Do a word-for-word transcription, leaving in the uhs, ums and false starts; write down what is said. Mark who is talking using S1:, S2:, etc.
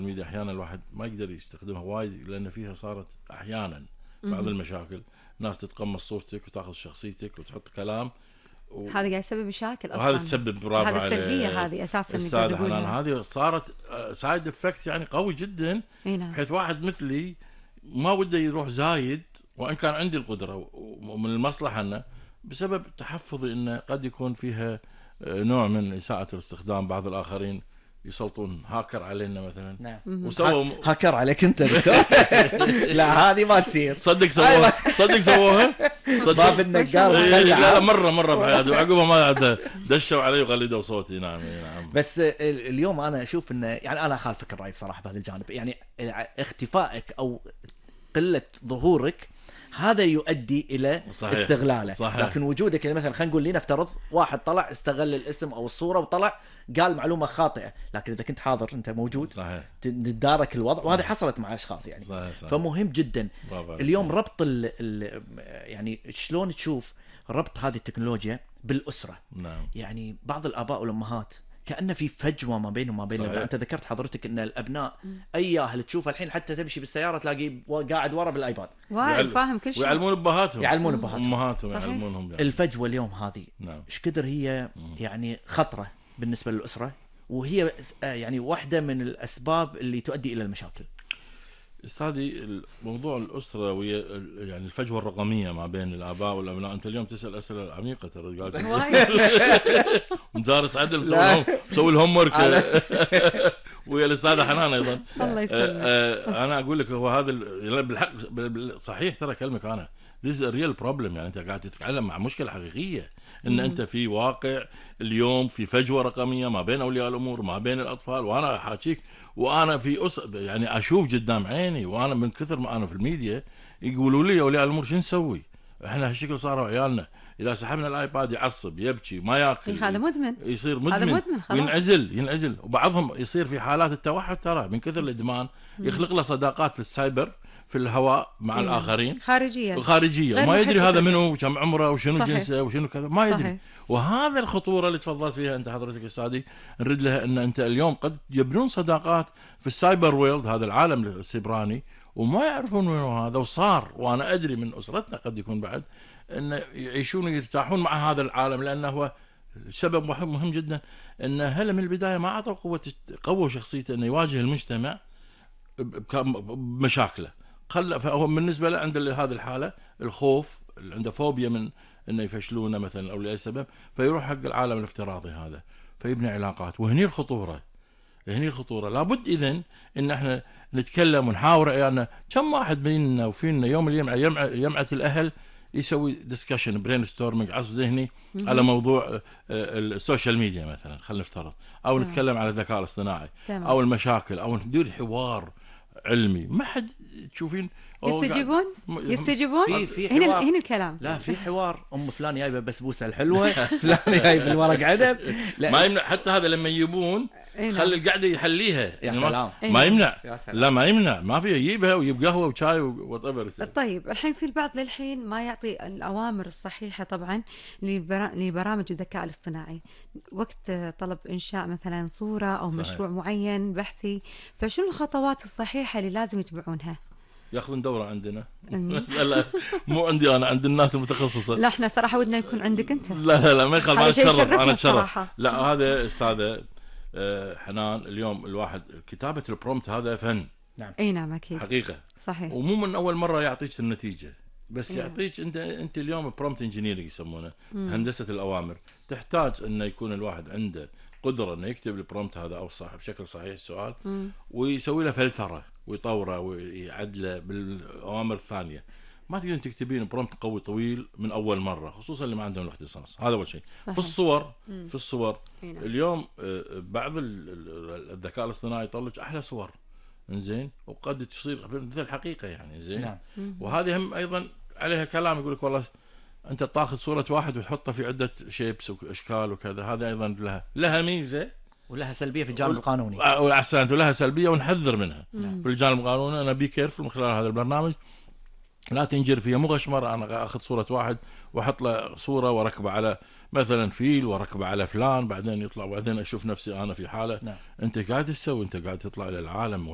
S1: ميديا احيانا الواحد ما يقدر يستخدمها وايد، لان فيها صارت احيانا بعض المشاكل، ناس تتقمص صورتك وتاخذ شخصيتك وتحط كلام و...
S2: هذا قاعد يسبب مشاكل اصلا،
S1: وهذا السبب برافو
S2: هذا
S1: عليه.
S2: السلبيه هذه اساسا
S1: استاذ حنان، هذه صارت سايد افكت يعني قوي جدا،
S2: نعم.
S1: بحيث واحد مثلي ما وده يروح زايد، وان كان عندي القدره ومن المصلحه انه بسبب تحفظي انه قد يكون فيها نوع من اساءه الاستخدام، بعض الاخرين يسلطون هاكر علينا مثلا.
S3: نعم.
S1: وسووا
S3: هاكر عليك انت لا هذه ما تصير،
S1: صدق سووها، صدق سووها،
S3: صدق باب النقال.
S1: لا لا مره مره بحياتي، وعقبها ما دشوا علي وغلدوا صوتي. نعم نعم.
S3: بس اليوم انا اشوف انه يعني انا اخالفك الراي بصراحه بهذا الجانب، يعني اختفائك او قله ظهورك هذا يؤدي الى صحيح. استغلاله صحيح. لكن وجودك يعني مثلا خلينا نقول لي نفترض واحد طلع استغل الاسم او الصوره وطلع قال معلومه خاطئه، لكن اذا كنت حاضر انت موجود صحيح. تدارك الوضع صحيح. وهذه حصلت مع اشخاص يعني صحيح. صحيح. فمهم جدا اليوم ربط ال ال يعني شلون تشوف ربط هذه التكنولوجيا بالاسره. نعم. يعني بعض الاباء والامهات كأنه في فجوة ما بينه وما بين الأبناء. أنت ذكرت حضرتك أن الأبناء أي أهل تشوف الحين حتى تمشي بالسيارة تلاقيه قاعد ورا بالآيباد
S2: واعي فاهم كل شيء،
S1: ويعلمون أبهاتهم
S3: يعلمون أبهاتهم
S1: أمهاتهم يعلمونهم يعني.
S3: الفجوة اليوم هذه نعم. إيش كثر هي يعني خطرة بالنسبة للأسرة، وهي يعني واحدة من الأسباب اللي تؤدي إلى المشاكل.
S1: استاذي موضوع الاسره وهي يعني الفجوه الرقميه ما بين الاباء والابناء، انت اليوم تسال اسئله عميقه ترى، قالت مدارس عدل مسوي مسوي الهوم ورك ويا الاستاذه حنان ايضا
S2: الله يسلمك.
S1: انا اقول لك هو هذا بالحق صحيح، ترى كلمك انا this is a real problem، يعني انت قاعد تتكلم مع مشكله حقيقيه، ان انت في واقع اليوم في فجوه رقميه ما بين اولياء الامور ما بين الاطفال، وانا احاكيك وانا في أس... يعني اشوف قدام عيني، وانا من كثر ما انا في الميديا يقولوا لي اولياء الامور شو نسوي؟ احنا هالشكل صاروا عيالنا، اذا سحبنا الايباد يعصب يبكي ما ياكل،
S2: هذا مدمن،
S1: يصير مدمن,
S2: مدمن
S1: وينعزل ينعزل وبعضهم يصير في حالات التوحد، ترى من كثر الادمان يخلق له صداقات في السايبر في الهواء مع إيه. الآخرين
S2: خارجية
S1: خارجية وما يدري هذا منه وكم عمره وشنو جنسه وشنو كذا ما يدري صحيح. وهذا الخطورة اللي تفضلت فيها أنت حضرتك أستاذي، نريد لها أن أنت اليوم قد يبنون صداقات في السايبر ويلد، هذا العالم السيبراني، وما يعرفون وينه هذا، وصار وأنا أدري من أسرتنا قد يكون بعد أن يعيشون ويرتاحون مع هذا العالم، لأنه هو سبب مهم جدا أن هلا من البداية ما أعطوا قوة قوة شخصيته أنه يواجه المجتمع بمشاكله، خلى فهو بالنسبه له عند هذه الحاله الخوف، عنده فوبيا من انه يفشلونه مثلا او لاي سبب، فيروح حق العالم الافتراضي هذا فيبني علاقات، وهني الخطوره هني الخطوره لابد اذا ان احنا نتكلم ونحاور عيالنا. كم واحد منا وفينا يوم اليوم جمعه الاهل يسوي ديسكشن برين ستورمينج عصف ذهني على موضوع السوشيال ميديا مثلا، خلينا نفترض، او نتكلم على الذكاء الاصطناعي او المشاكل، او ندير حوار علمي، ما حد تشوفين
S2: يستجيبون يستجيبون
S3: في في
S2: هنا هنا الكلام،
S3: لا في حوار ام فلان جايبه بسبوسه الحلوه فلان جايب الورق عنب،
S1: ما يمنع حتى هذا لما يجيبون خلي القعده يحليها
S3: يا سلام
S1: ما يمنع لا ما يمنع ما في يجيبها ويجيب قهوه وشاي وات ايفر.
S2: طيب الحين في البعض للحين ما يعطي الاوامر الصحيحه طبعا لبرامج الذكاء الاصطناعي وقت طلب انشاء مثلا صوره او صحيح. مشروع معين بحثي، فشو الخطوات الصحيحه اللي لازم يتبعونها؟
S1: ياخذون دوره عندنا لا لا مو عندي انا، عند الناس المتخصصه.
S2: لا احنا صراحه ودنا يكون عندك انت.
S1: لا لا لا ما يخالف، انا اتشرف انا اتشرف لا هذا استاذه حنان اليوم الواحد كتابه البرومت هذا فن.
S2: نعم اي نعم اكيد
S1: حقيقه
S2: صحيح،
S1: ومو من اول مره يعطيك النتيجه، بس إيه. يعطيك انت انت اليوم برومت انجينيرنج يسمونه مم. هندسه الاوامر، تحتاج انه يكون الواحد عنده قدره انه يكتب البرومت هذا او صح بشكل صحيح السؤال مم. ويسوي له فلتره ويطوره ويعدله بالاوامر الثانيه. ما تقدرين تكتبين برومت قوي طويل من اول مره، خصوصا اللي ما عندهم الاختصاص. هذا اول شيء. في الصور مم. في الصور هنا. اليوم بعض الذكاء الاصطناعي يطلع احلى صور انزين، وقد تصير مثل الحقيقه يعني زين نعم. وهذه هم ايضا عليها كلام، يقول لك والله انت تاخذ صوره واحد وتحطها في عده شيبس واشكال وكذا، هذا ايضا لها لها ميزه
S3: ولها سلبيه في الجانب القانوني،
S1: واحسنت ولها سلبيه ونحذر منها مم. في الجانب القانوني. انا بي كيرفل من خلال هذا البرنامج لا تنجر فيها، مو غشمر انا اخذ صوره واحد واحط له صوره وركبه على مثلا فيل وركبه على فلان، بعدين يطلع، بعدين اشوف نفسي انا في حاله نعم. انت قاعد تسوي، انت قاعد تطلع الى العالم